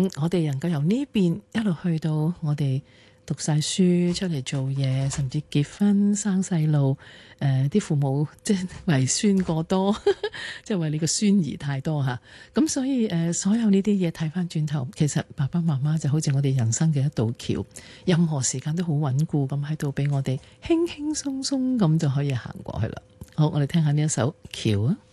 我哋能夠由呢邊一路去到我哋讀晒書出嚟做嘢，甚至結婚生細路，啲父母即係為孫過多，即係為你個孫兒太多嚇。咁所以所有呢啲嘢睇翻轉頭，其實爸爸媽媽就好似我哋人生嘅一道橋，任何時間都好穩固咁喺度俾我哋輕輕鬆鬆咁就可以行過去啦。好，我哋聽下呢一首橋啊。